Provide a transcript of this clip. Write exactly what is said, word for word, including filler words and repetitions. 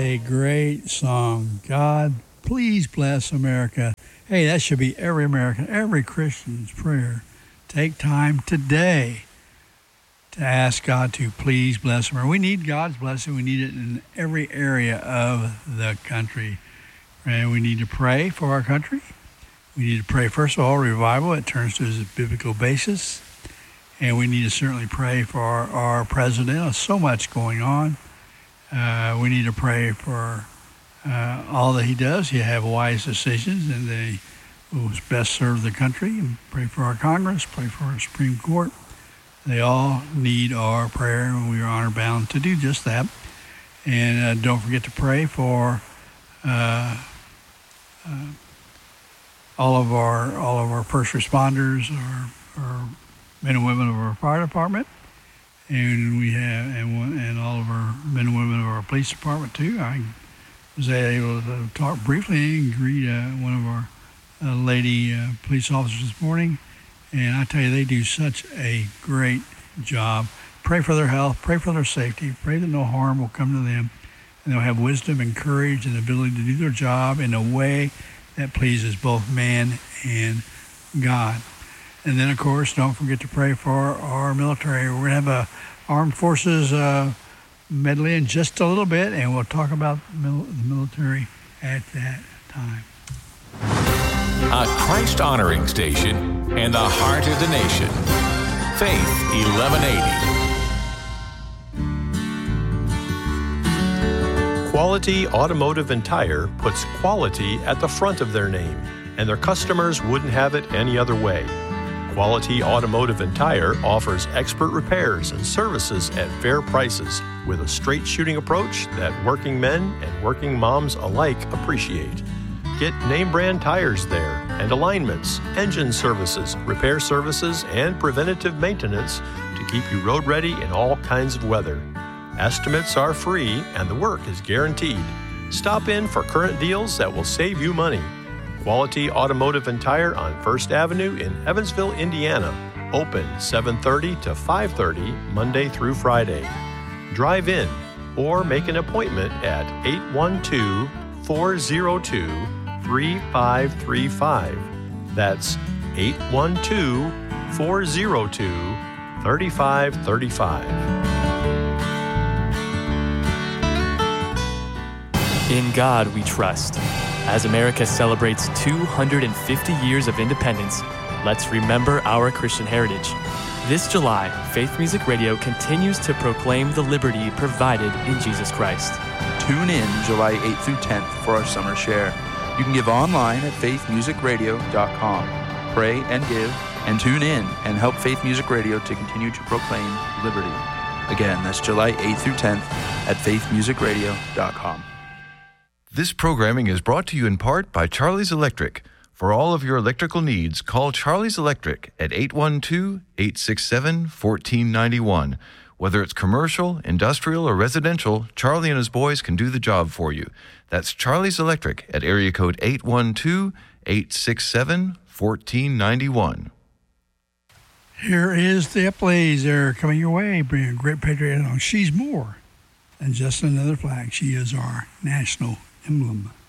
A great song. God, please bless America. Hey, that should be every American, every Christian's prayer. Take time today to ask God to please bless America. We need God's blessing. We need it in every area of the country. And we need to pray for our country. We need to pray, first of all, revival. It turns to its biblical basis. And we need to certainly pray for our, our president. There's so much going on. Uh, we need to pray for uh, all that he does. He have wise decisions, and they will best serve the country. And pray for our Congress, pray for our Supreme Court. They all need our prayer, and we are honor bound to do just that. And uh, don't forget to pray for uh, uh, all of our all of our first responders, our, our men and women of our fire department. And we have, and one, and all of our men and women of our police department too. I was able to talk briefly and greet uh, one of our uh, lady uh, police officers this morning, and I tell you, they do such a great job. Pray for their health, pray for their safety, pray that no harm will come to them, and they'll have wisdom and courage and ability to do their job in a way that pleases both man and God. And then, of course, don't forget to pray for our military. We're going to have a Armed Forces uh, medley in just a little bit, and we'll talk about mil- the military at that time. A Christ-honoring station and the heart of the nation. Faith eleven eighty. Quality Automotive and Tire puts quality at the front of their name, and their customers wouldn't have it any other way. Quality Automotive and Tire offers expert repairs and services at fair prices with a straight shooting approach that working men and working moms alike appreciate. Get name brand tires there and alignments, engine services, repair services, and preventative maintenance to keep you road ready in all kinds of weather. Estimates are free and the work is guaranteed. Stop in for current deals that will save you money. Quality Automotive and Tire on First Avenue in Evansville, Indiana. Open seven thirty to five thirty Monday through Friday. Drive in or make an appointment at eight one two, four zero two, three five three five. That's eight one two, four zero two, three five three five. In God we trust. As America celebrates two hundred fifty years of independence, let's remember our Christian heritage. This July, Faith Music Radio continues to proclaim the liberty provided in Jesus Christ. Tune in July eighth through tenth for our summer share. You can give online at faith music radio dot com. Pray and give, and tune in and help Faith Music Radio to continue to proclaim liberty. Again, that's July eighth through tenth at faith music radio dot com. This programming is brought to you in part by Charlie's Electric. For all of your electrical needs, call Charlie's Electric at eight one two, eight six seven, one four nine one. Whether it's commercial, industrial, or residential, Charlie and his boys can do the job for you. That's Charlie's Electric at area code eight one two, eight six seven, one four nine one. Here is the Epleys. They're coming your way, bringing a great patriot on. She's more than just another flag. She is our national emblem.